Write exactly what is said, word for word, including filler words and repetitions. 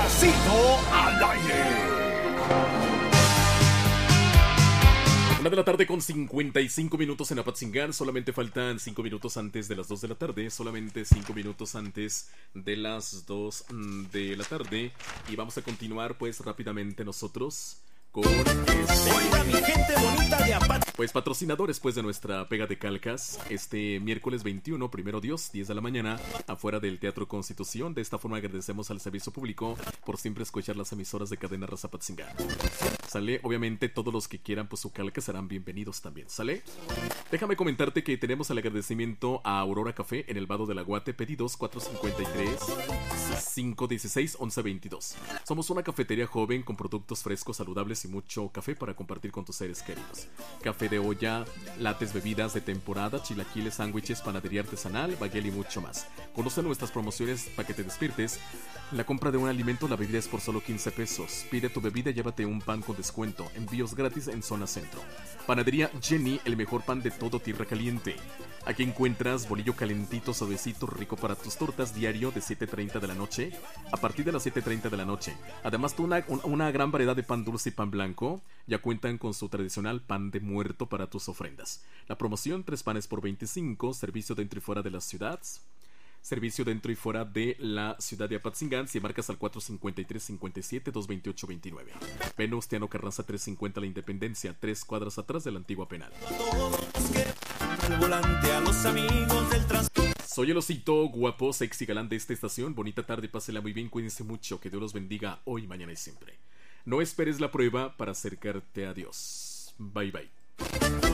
Chococito al aire. Una de la tarde con cincuenta y cinco minutos en Apatzingán. Solamente faltan cinco minutos antes de las dos de la tarde. Solamente cinco minutos antes de las dos de la tarde. Y vamos a continuar pues rápidamente nosotros con este, Hola, mi gente bonita de Apatzingán. pues patrocinadores pues de nuestra pega de calcas. Este miércoles veintiuno, primero Dios, diez de la mañana, afuera del Teatro Constitución. De esta forma agradecemos al servicio público por siempre escuchar las emisoras de Cadena Raza Apatzingán. ¿Sale? Obviamente todos los que quieran pues su calca serán bienvenidos también, ¿sale? Déjame comentarte que tenemos el agradecimiento a Aurora Café en el Vado del Aguate, pedidos cuatro cinco tres, cinco uno seis, once veintidós. Somos una cafetería joven con productos frescos, saludables y mucho café para compartir con tus seres queridos. Café de olla, lates, bebidas de temporada, chilaquiles, sándwiches, panadería artesanal, baguel y mucho más. Conoce nuestras promociones para que te despiertes. La compra de un alimento, la bebida es por solo quince pesos. Pide tu bebida y llévate un pan con descuento. Envíos gratis en zona centro. Panadería Jenny, el mejor pan de todo tierra caliente. Aquí encuentras bolillo calentito, suavecito, rico para tus tortas, diario de siete treinta de la noche a partir de las siete treinta de la noche. Además, una, una gran variedad de pan dulce y pan blanco. Ya cuentan con su tradicional pan de muerto para tus ofrendas. La promoción, tres panes por veinticinco, servicio dentro y fuera de las ciudades. Servicio dentro y fuera de la ciudad de Apatzingán. Si marcas al cuatro cinco tres, cinco siete, dos dos ocho, dos nueve. Venustiano Carranza trescientos cincuenta La Independencia, tres cuadras atrás de la antigua penal. Soy el osito guapo, sexy, galán de esta estación. Bonita tarde, pásela muy bien, cuídense mucho. Que Dios los bendiga hoy, mañana y siempre. No esperes la prueba para acercarte a Dios. Bye bye.